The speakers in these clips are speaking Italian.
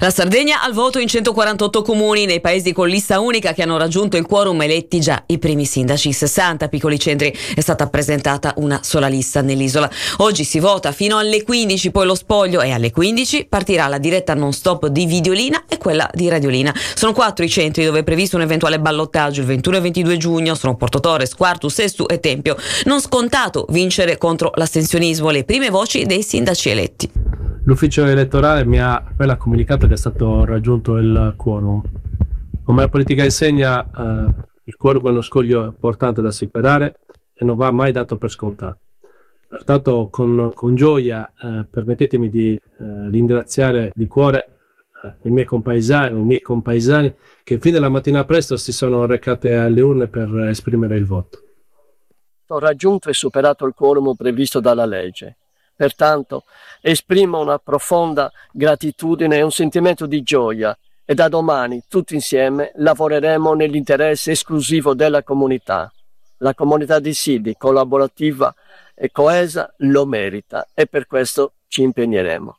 La Sardegna al voto in 148 comuni, nei paesi con lista unica che hanno raggiunto il quorum eletti già i primi sindaci. 60 piccoli centri, è stata presentata una sola lista nell'isola. Oggi si vota fino alle 15, poi lo spoglio, e alle 15 partirà la diretta non stop di Videolina e quella di Radiolina. Sono 4 i centri dove è previsto un eventuale ballottaggio il 21 e 22 giugno, sono Porto Torres, Quartu, Sestu e Tempio. Non scontato vincere contro l'astensionismo, le prime voci dei sindaci eletti. L'ufficio elettorale mi ha appena comunicato che è stato raggiunto il quorum. Come la politica insegna, il quorum è uno scoglio importante da superare e non va mai dato per scontato. Pertanto con gioia permettetemi di ringraziare di cuore i miei compaesani che fin dalla mattina presto si sono recate alle urne per esprimere il voto. Ho raggiunto e superato il quorum previsto dalla legge. Pertanto esprimo una profonda gratitudine e un sentimento di gioia e da domani tutti insieme lavoreremo nell'interesse esclusivo della comunità. La comunità di Sidi, collaborativa e coesa, lo merita e per questo ci impegneremo.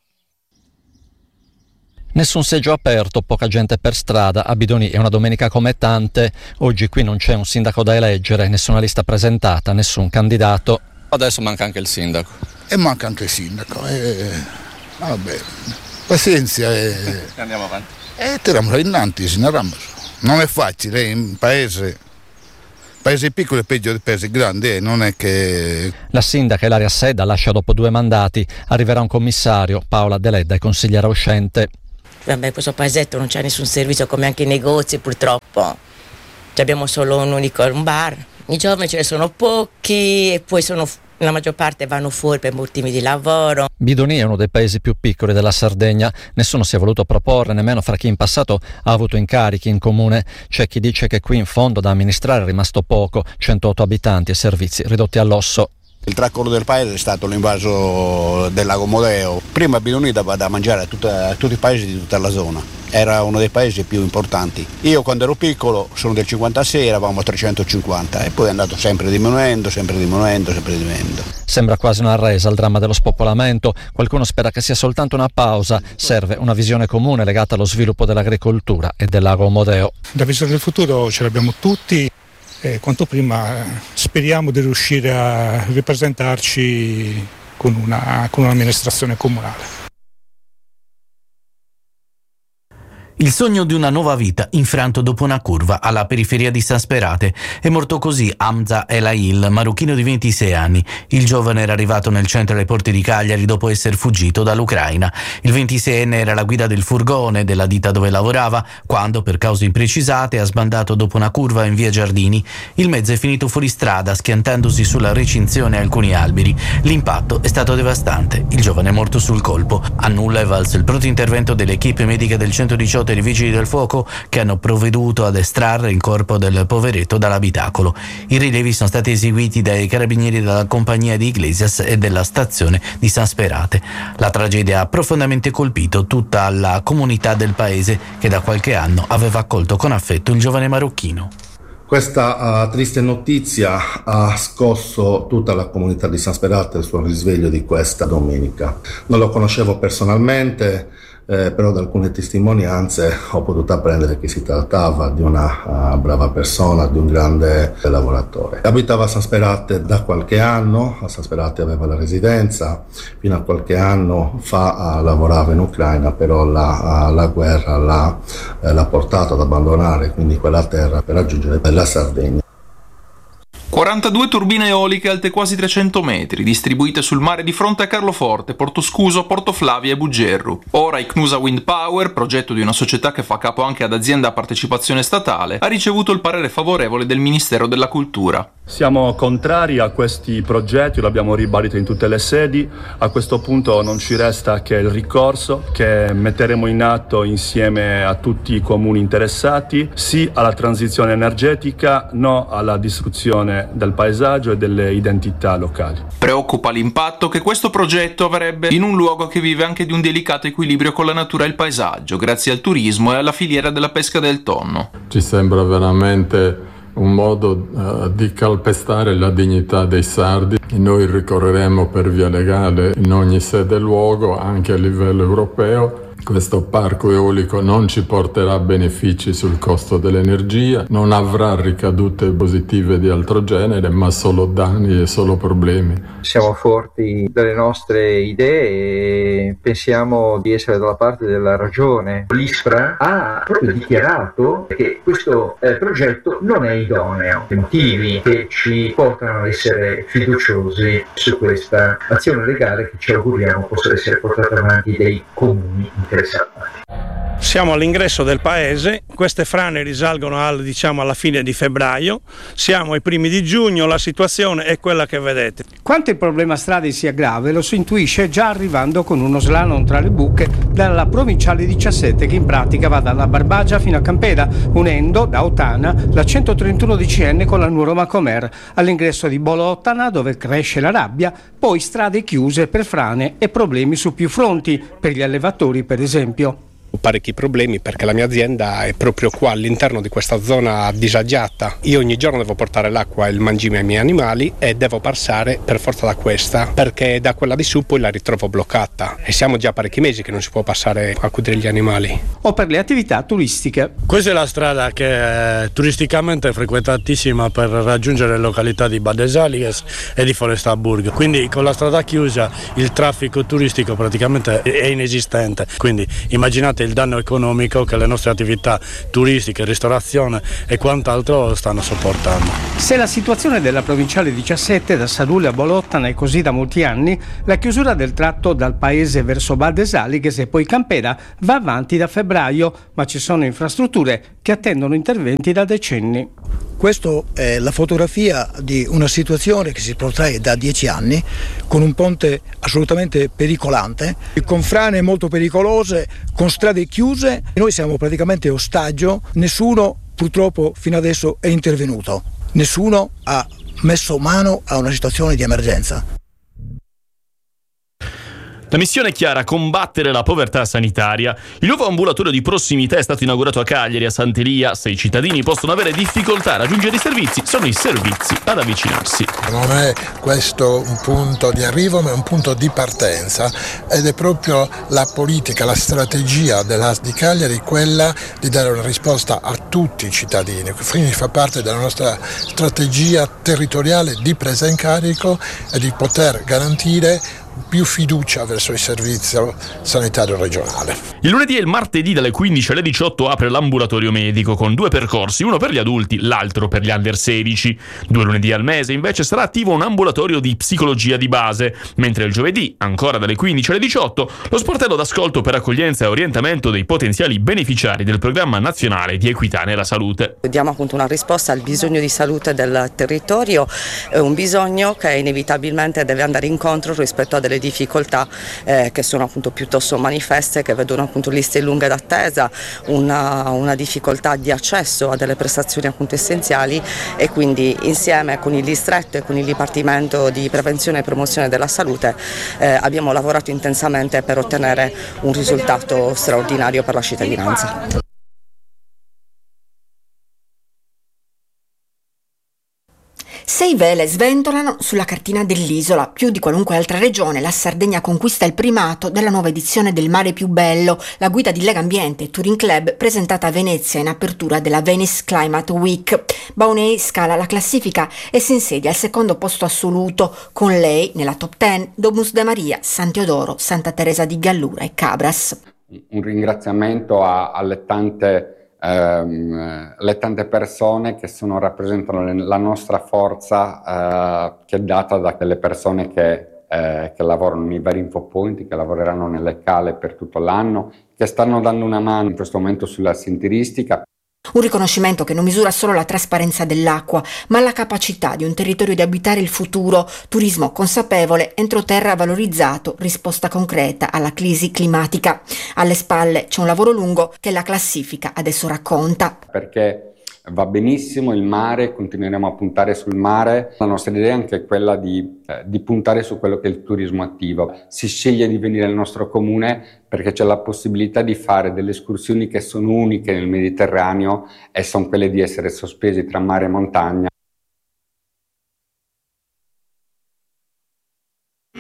Nessun seggio aperto, poca gente per strada, a Bidonì è una domenica come tante. Oggi qui non c'è un sindaco da eleggere, nessuna lista presentata, nessun candidato. Adesso manca anche il sindaco. E manca anche il sindaco. Vabbè, pazienza. Andiamo avanti. Tiriamola innanzi, non è facile, in paese piccolo è peggio di paesi grandi, non è che... La sindaca Ilaria Sedda lascia dopo 2 mandati, arriverà un commissario, Paola Deledda, consigliera uscente. Vabbè, questo paesetto non c'è nessun servizio come anche i negozi purtroppo, abbiamo solo un bar, i giovani ce ne sono pochi e poi la maggior parte vanno fuori per motivi di lavoro. Bidonì è uno dei paesi più piccoli della Sardegna, nessuno si è voluto proporre, nemmeno fra chi in passato ha avuto incarichi in comune. C'è chi dice che qui in fondo da amministrare è rimasto poco, 108 abitanti e servizi ridotti all'osso. Il tracollo del paese è stato l'invaso del lago Modeo. Prima Bidonì dava da mangiare a tutti i paesi di tutta la zona, era uno dei paesi più importanti. Io quando ero piccolo, sono del 56, eravamo a 350 e poi è andato sempre diminuendo. Sembra quasi una resa al dramma dello spopolamento. Qualcuno spera che sia soltanto una pausa, serve una visione comune legata allo sviluppo dell'agricoltura e del lago Modeo. La visione del futuro ce l'abbiamo tutti. Quanto prima speriamo di riuscire a ripresentarci con un'amministrazione comunale. Il sogno di una nuova vita infranto dopo una curva alla periferia di San Sperate. È morto così Hamza Elail, marocchino di 26 anni. Il giovane era arrivato nel centro ai porti di Cagliari dopo essere fuggito dall'Ucraina. Il 26enne era alla guida del furgone della ditta dove lavorava quando, per cause imprecisate, ha sbandato dopo una curva in via Giardini. Il mezzo è finito fuori strada schiantandosi sulla recinzione e alcuni alberi. L'impatto è stato devastante. Il giovane è morto sul colpo. A nulla è valso il pronto intervento delle equipe mediche del 118 e dei vigili del fuoco che hanno provveduto ad estrarre il corpo del poveretto dall'abitacolo. I rilievi sono stati eseguiti dai carabinieri della compagnia di Iglesias e della stazione di San Sperate. La tragedia ha profondamente colpito tutta la comunità del paese che da qualche anno aveva accolto con affetto il giovane marocchino. Questa triste notizia ha scosso tutta la comunità di San Sperate sul risveglio di questa domenica. Non lo conoscevo personalmente, però da alcune testimonianze ho potuto apprendere che si trattava di una brava persona, di un grande lavoratore. Abitava a San Sperate da qualche anno, a San Sperate aveva la residenza, fino a qualche anno fa lavorava in Ucraina, però la guerra l'ha portato ad abbandonare quindi quella terra per raggiungere la Sardegna. 42 turbine eoliche alte quasi 300 metri, distribuite sul mare di fronte a Carloforte, Portoscuso, Portoflavia e Buggerru. Ora Icnusa Wind Power, progetto di una società che fa capo anche ad aziende a partecipazione statale, ha ricevuto il parere favorevole del Ministero della Cultura. Siamo contrari a questi progetti, l'abbiamo ribadito in tutte le sedi. A questo punto non ci resta che il ricorso che metteremo in atto insieme a tutti i comuni interessati, sì alla transizione energetica, no alla distruzione del paesaggio e delle identità locali. Preoccupa l'impatto che questo progetto avrebbe in un luogo che vive anche di un delicato equilibrio con la natura e il paesaggio, grazie al turismo e alla filiera della pesca del tonno. Ci sembra veramente un modo di calpestare la dignità dei sardi. Noi ricorreremo per via legale in ogni sede e luogo, anche a livello europeo. Questo parco eolico non ci porterà benefici sul costo dell'energia, non avrà ricadute positive di altro genere, ma solo danni e solo problemi. Siamo forti delle nostre idee e pensiamo di essere dalla parte della ragione. L'ISPRA ha proprio dichiarato che questo progetto non è idoneo, motivi che ci portano ad essere fiduciosi su questa azione legale che ci auguriamo possa essere portata avanti dai comuni interessati. Siamo all'ingresso del paese, queste frane risalgono alla fine di febbraio, siamo ai primi di giugno, la situazione è quella che vedete. Quanto il problema strade sia grave lo si intuisce già arrivando con uno slalom tra le buche dalla provinciale 17 che in pratica va dalla Barbagia fino a Campera, unendo da Ottana la 131 DCN con la Nuoro-Macomer, all'ingresso di Bolottana dove cresce la rabbia, poi strade chiuse per frane e problemi su più fronti, per gli allevatori per esempio. Parecchi problemi perché la mia azienda è proprio qua all'interno di questa zona disagiata. Io ogni giorno devo portare l'acqua e il mangime ai miei animali e devo passare per forza da questa perché da quella di su poi la ritrovo bloccata e siamo già parecchi mesi che non si può passare a accudire gli animali. O per le attività turistiche. Questa è la strada che è turisticamente frequentatissima per raggiungere le località di Bad Esaliges e di Forestaburg, quindi con la strada chiusa il traffico turistico praticamente è inesistente, quindi immaginate il danno economico che le nostre attività turistiche, ristorazione e quant'altro stanno sopportando. Se la situazione della provinciale 17 da Sadule a Bolottana è così da molti anni, la chiusura del tratto dal paese verso Bad Esaliges e poi Campera va avanti da febbraio, ma ci sono infrastrutture che attendono interventi da decenni. Questa è la fotografia di una situazione che si protrae da 10 anni, con un ponte assolutamente pericolante, con frane molto pericolose, con strade chiuse. Noi siamo praticamente ostaggio, nessuno purtroppo fino adesso è intervenuto, nessuno ha messo mano a una situazione di emergenza. La missione è chiara: combattere la povertà sanitaria. Il nuovo ambulatorio di prossimità è stato inaugurato a Cagliari, a Sant'Elia. Se i cittadini possono avere difficoltà a raggiungere i servizi, sono i servizi ad avvicinarsi. Non è questo un punto di arrivo, ma è un punto di partenza ed è proprio la politica, la strategia dell'AS di Cagliari quella di dare una risposta a tutti i cittadini. Quindi fa parte della nostra strategia territoriale di presa in carico e di poter garantire più fiducia verso il servizio sanitario regionale. Il lunedì e il martedì dalle 15 alle 18 apre l'ambulatorio medico con 2 percorsi, uno per gli adulti, l'altro per gli under 16. 2 lunedì al mese invece sarà attivo un ambulatorio di psicologia di base, mentre il giovedì, ancora dalle 15 alle 18, lo sportello d'ascolto per accoglienza e orientamento dei potenziali beneficiari del programma nazionale di equità nella salute. Diamo appunto una risposta al bisogno di salute del territorio, un bisogno che inevitabilmente deve andare incontro rispetto a delle difficoltà che sono appunto piuttosto manifeste, che vedono appunto liste lunghe d'attesa, una difficoltà di accesso a delle prestazioni appunto essenziali, e quindi insieme con il distretto e con il Dipartimento di Prevenzione e Promozione della Salute abbiamo lavorato intensamente per ottenere un risultato straordinario per la cittadinanza. 6 vele sventolano sulla cartina dell'isola. Più di qualunque altra regione, la Sardegna conquista il primato della nuova edizione del Mare più bello, la guida di Legambiente e Touring Club presentata a Venezia in apertura della Venice Climate Week. Baunei scala la classifica e si insedia al secondo posto assoluto, con lei nella top 10 Domus de Maria, San Teodoro, Santa Teresa di Gallura e Cabras. Un ringraziamento alle tante persone che rappresentano la nostra forza, che è data da quelle persone che lavorano nei vari infopoint, che lavoreranno nelle cale per tutto l'anno, che stanno dando una mano in questo momento sulla scientifica. Un riconoscimento che non misura solo la trasparenza dell'acqua, ma la capacità di un territorio di abitare il futuro, turismo consapevole, entroterra valorizzato, risposta concreta alla crisi climatica. Alle spalle c'è un lavoro lungo che la classifica adesso racconta. Perché va benissimo il mare, continueremo a puntare sul mare. La nostra idea è anche quella di puntare su quello che è il turismo attivo. Si sceglie di venire al nostro comune perché c'è la possibilità di fare delle escursioni che sono uniche nel Mediterraneo, e sono quelle di essere sospesi tra mare e montagna.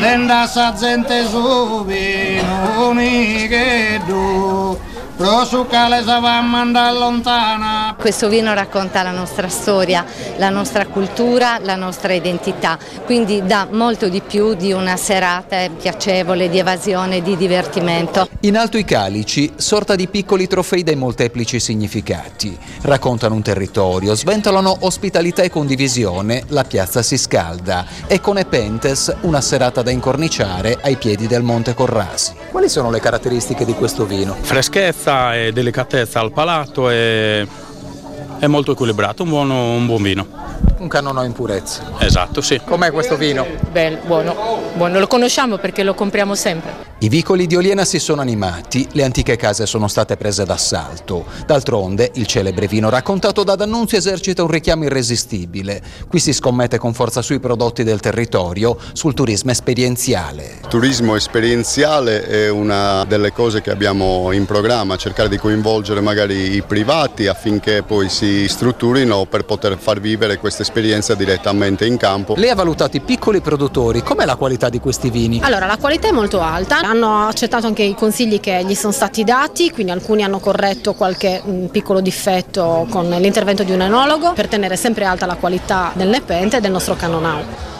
prenda sa gente subito, che du. Prosucale sa va a mandare lontana. Questo vino racconta la nostra storia, la nostra cultura, la nostra identità, quindi dà molto di più di una serata piacevole, di evasione, di divertimento. In alto i calici, sorta di piccoli trofei dai molteplici significati. Raccontano un territorio, sventolano ospitalità e condivisione, la piazza si scalda. E con Epentes una serata da incorniciare ai piedi del Monte Corrasi. Quali sono le caratteristiche di questo vino? Freschezza e delicatezza al palato, è molto equilibrato, un buon vino. Un cannone in purezza. Esatto, sì. Com'è questo vino? Buono, lo conosciamo perché lo compriamo sempre. I vicoli di Oliena si sono animati, le antiche case sono state prese d'assalto. D'altronde, il celebre vino raccontato da D'Annunzio esercita un richiamo irresistibile. Qui si scommette con forza sui prodotti del territorio, sul turismo esperienziale. Il turismo esperienziale è una delle cose che abbiamo in programma, cercare di coinvolgere magari i privati affinché poi si strutturino per poter far vivere questa esperienza direttamente in campo. Lei ha valutato i piccoli produttori, com'è la qualità di questi vini? Allora, la qualità è molto alta, hanno accettato anche i consigli che gli sono stati dati, quindi alcuni hanno corretto qualche piccolo difetto con l'intervento di un enologo per tenere sempre alta la qualità del Nepente e del nostro Cannonau.